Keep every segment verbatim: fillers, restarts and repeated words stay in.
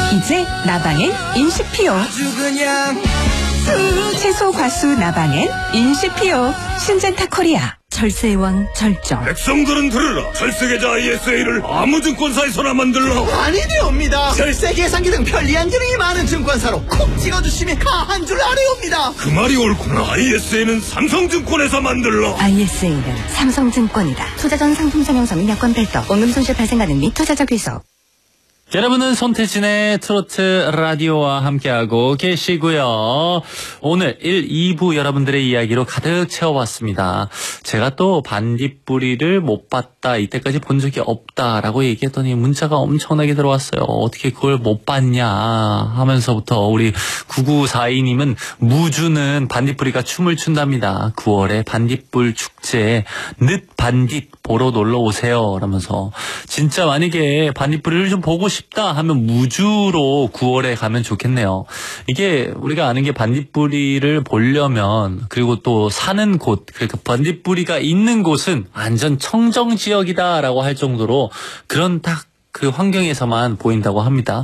이제 나방엔 인시피오. 아주 그냥 채소 과수 나방엔 인시피오. 신젠타 코리아. 절세의 왕 절정. 백성들은 들으라. 절세계좌 아이에스에이를 아무 증권사에서나 만들라. 아니되옵니다. 절세 계산기 등 편리한 기능이 많은 증권사로 콕 찍어주시면 가한 줄 아래옵니다. 그 말이 옳구나. 아이에스에이는 삼성증권에서 만들라. 아이에스에이는 삼성증권이다. 투자 전 상품 설명서 및 여권 별도, 원금 손실 발생 가능 및 투자자 귀속. 여러분은 손태진의 트로트 라디오와 함께하고 계시고요. 오늘 일, 이 부 여러분들의 이야기로 가득 채워봤습니다. 제가 또 반딧불이를 못 봤다, 이때까지 본 적이 없다라고 얘기했더니 문자가 엄청나게 들어왔어요. 어떻게 그걸 못 봤냐 하면서부터 우리 구구사이님은 무주는 반딧불이가 춤을 춘답니다. 구월에 반딧불 축제 늦 반딧 보러 놀러 오세요 라면서, 진짜 만약에 반딧불이를 좀 보고 싶다 하면 무주로 구월에 가면 좋겠네요. 이게 우리가 아는 게 반딧불이를 보려면, 그리고 또 사는 곳, 그러니까 반딧불이가 있는 곳은 완전 청정 지역이다라고 할 정도로 그런 딱 그 환경에서만 보인다고 합니다.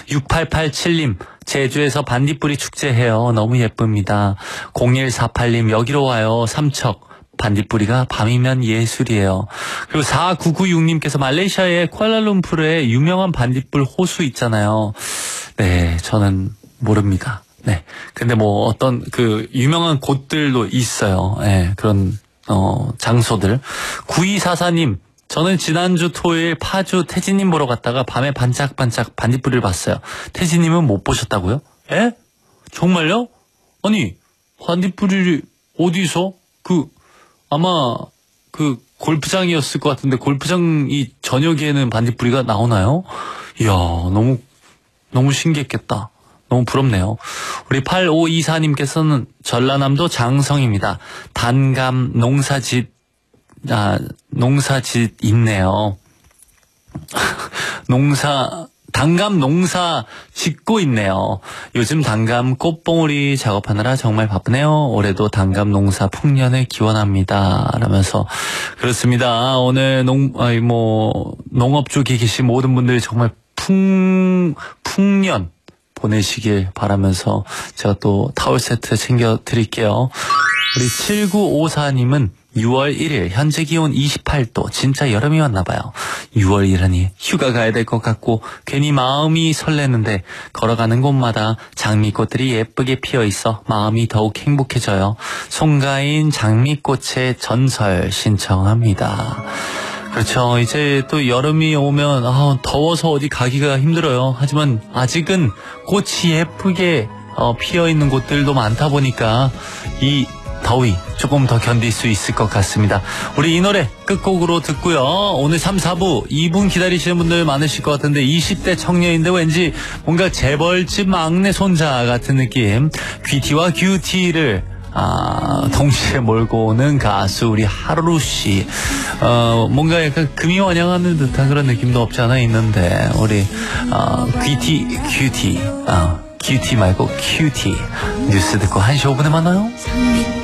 육팔팔칠님, 제주에서 반딧불이 축제해요. 너무 예쁩니다. 공일사팔님, 여기로 와요. 삼척. 반딧불이가 밤이면 예술이에요. 그리고 사구구육님께서 말레이시아의 쿠알라룸푸르에 유명한 반딧불 호수 있잖아요. 네, 저는 모릅니다. 네. 근데 뭐 어떤 그 유명한 곳들도 있어요. 네, 그런 어 장소들. 구이사사님, 저는 지난주 토요일 파주 태진님 보러 갔다가 밤에 반짝반짝 반딧불이를 봤어요. 태진님은 못 보셨다고요? 에? 정말요? 아니, 반딧불이 어디서? 그 아마 그 골프장이었을 것 같은데, 골프장이 저녁에는 반딧불이가 나오나요? 이야, 너무 너무 신기했겠다. 너무 부럽네요. 우리 팔오이사님께서는 전라남도 장성입니다. 단감 농사짓 아 농사짓 있네요. 농사 단감 농사 짓고 있네요. 요즘 단감 꽃봉오리 작업하느라 정말 바쁘네요. 올해도 단감 농사 풍년을 기원합니다. 라면서, 그렇습니다. 오늘 농, 아니 뭐, 농업 쪽에 계신 모든 분들 정말 풍, 풍년 보내시길 바라면서 제가 또 타월 세트 챙겨 드릴게요. 우리 칠구오사님은 유월 일일 현재 기온 이십팔 도, 진짜 여름이 왔나봐요. 유월 일일이니 휴가 가야 될 것 같고 괜히 마음이 설레는데, 걸어가는 곳마다 장미꽃들이 예쁘게 피어있어 마음이 더욱 행복해져요. 송가인 장미꽃의 전설 신청합니다. 그렇죠. 이제 또 여름이 오면 아, 더워서 어디 가기가 힘들어요. 하지만 아직은 꽃이 예쁘게 어, 피어있는 곳들도 많다 보니까 이 더위 조금 더 견딜 수 있을 것 같습니다. 우리 이 노래 끝곡으로 듣고요. 오늘 삼, 사 부 이 분 기다리시는 분들 많으실 것 같은데, 이십 대 청년인데 왠지 뭔가 재벌집 막내 손자 같은 느낌, 귀티와 큐티를 아, 동시에 몰고 오는 가수 우리 하루씨. 어, 뭔가 약간 금이 환영하는 듯한 그런 느낌도 없지 않아 있는데, 우리 어, 귀티 큐티 아, 큐티 말고 큐티 뉴스 듣고 한 시 오 분에 만나요.